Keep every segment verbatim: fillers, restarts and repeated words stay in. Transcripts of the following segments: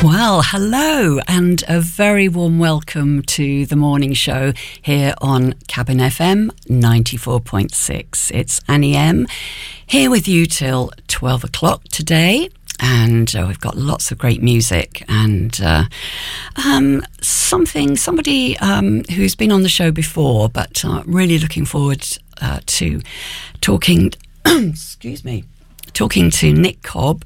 Well, hello and a very warm welcome to the morning show here on Cabin F M ninety-four point six. It's Annie M here with you till twelve o'clock today, and uh, we've got lots of great music and uh, um, something, somebody um, who's been on the show before, but uh, really looking forward uh, to talking, excuse me, talking to Nick Cobb,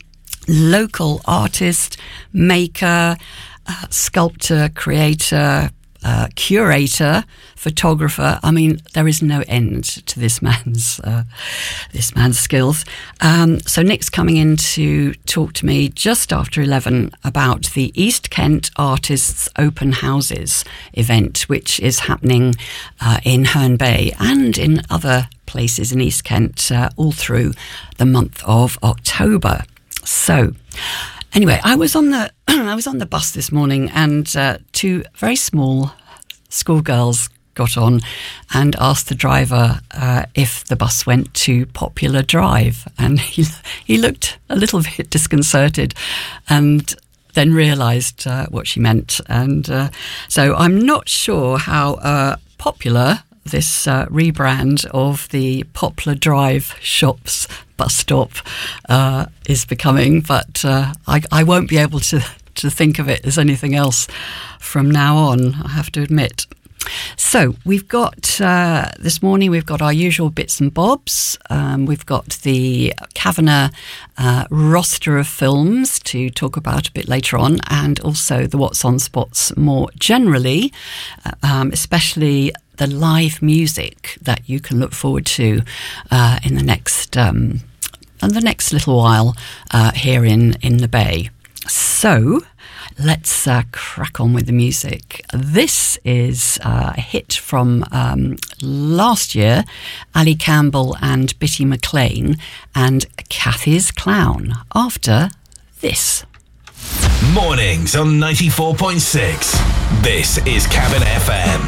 local artist, maker, uh, sculptor, creator, uh, curator, photographer. I mean, there is no end to this man's uh, this man's skills. Um, so Nick's coming in to talk to me just after eleven about the East Kent Artists Open Houses event, which is happening uh, in Herne Bay and in other places in East Kent uh, all through the month of October. So, anyway, I was on the I was on the bus this morning, and uh, two very small schoolgirls got on and asked the driver uh, if the bus went to Popular Drive, and he he looked a little bit disconcerted, and then realised uh, what she meant, and uh, so I'm not sure how uh, popular this uh, rebrand of the Poplar Drive shops bus stop uh, is becoming, but uh, I, I won't be able to, to think of it as anything else from now on, I have to admit. So we've got, uh, this morning we've got our usual bits and bobs. Um, we've got the Kavanagh uh, roster of films to talk about a bit later on, and also the What's On Spots more generally, uh, um, especially the live music that you can look forward to uh, in the next um, in the next little while uh, here in, in the Bay. So let's uh, crack on with the music. This is uh, a hit from um, last year, Ali Campbell and Bitty McLean and Kathy's Clown, after this. Mornings on ninety-four point six. This is Cabin F M.